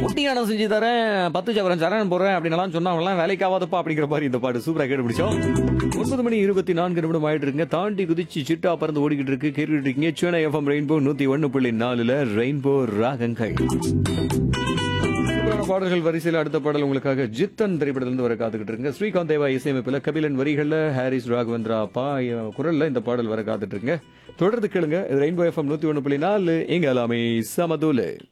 ஒட்டியானம் செஞ்சு தரேன் 10 சவரன் சரண் போடுறேன் அப்படின்னு சொன்னா அவங்களாம் வேலைக்கு ஆகாதப்பா அப்படிங்கிற மாதிரி இந்த பாட்டு சூப்பரா கேட்டு பிடிச்சோம். 9:24 ஆயிட்டு இருக்குங்க. தாண்டி குதிச்சு சிட்டா பறந்து ஓடிக்கிட்டு இருக்கு. கேட்டுக்கிட்டு இருக்கீங்க சென்னை எஃப்எம் ரெயின்போ 101.4 ரெயின்போ ராகங்கள். சூப்பரான பாடல்கள் வரிசையில் அடுத்த பாடல் உங்களுக்காக ஜித்தன் திரைப்படத்திலிருந்து வர காத்துக்கிட்டு இருக்குங்க. ஸ்ரீகாந்த் தேவா இசையமைப்புல கபிலன் வரிகள்ல ஹாரிஸ் ராகவேந்திரா குரல்ல இந்த பாடல் வர காத்துட்டு இருக்குங்க. தொடர்ந்து கேளுங்க. ரெயின்போ எஃப்எம் 101.4 எங்க எல்லாமே சமதூல.